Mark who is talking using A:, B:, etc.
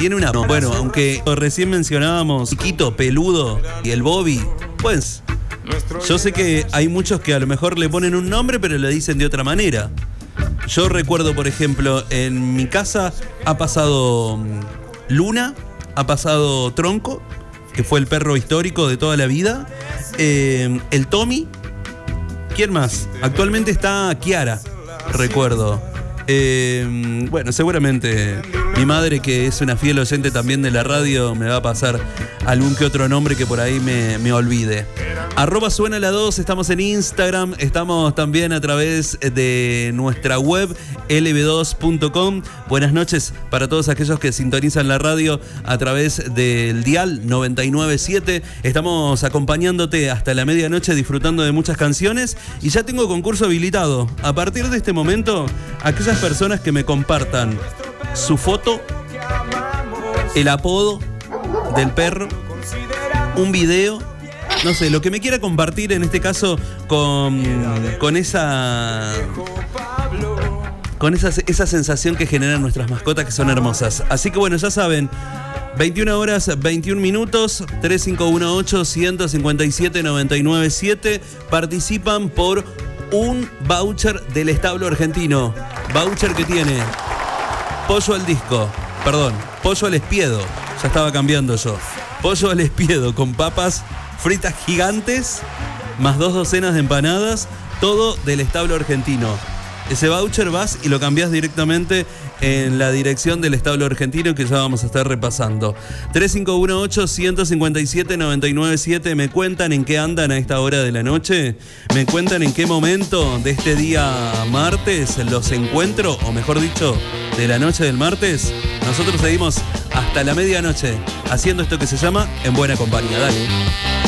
A: tiene una... Bueno, aunque recién mencionábamos Chiquito, Peludo y el Bobby, pues yo sé que hay muchos que a lo mejor le ponen un nombre pero le dicen de otra manera. Yo recuerdo, por ejemplo, en mi casa ha pasado Luna, ha pasado Tronco, que fue el perro histórico de toda la vida, el Tommy. ¿Quién más? Actualmente está Kiara, recuerdo. Bueno, seguramente mi madre, que es una fiel oyente también de la radio, me va a pasar algún que otro nombre que por ahí me olvide. @suena la 2, estamos en Instagram, estamos también a través de nuestra web lb2.com. Buenas noches para todos aquellos que sintonizan la radio a través del dial 99.7. Estamos acompañándote hasta la medianoche, disfrutando de muchas canciones, y ya tengo concurso habilitado. A partir de este momento, aquellas personas que me compartan su foto, el apodo del perro, un video, no sé, lo que me quiera compartir, en este caso con esa sensación que generan nuestras mascotas, que son hermosas. Así que bueno, ya saben, 21 horas 21 minutos, 3518-157-997, participan por un voucher del Establo Argentino. Voucher que tiene pollo al disco, perdón, pollo al espiedo, ya estaba cambiando yo. Pollo al espiedo con papas fritas gigantes, más 2 docenas de empanadas, todo del Establo Argentino. Ese voucher vas y lo cambiás directamente en la dirección del Establo Argentino, que ya vamos a estar repasando. 3518-157-997. Me cuentan en qué andan a esta hora de la noche. Me cuentan en qué momento de este día martes los encuentro, o mejor dicho, de la noche del martes. Nosotros seguimos hasta la medianoche haciendo esto que se llama En Buena Compañía. Dale.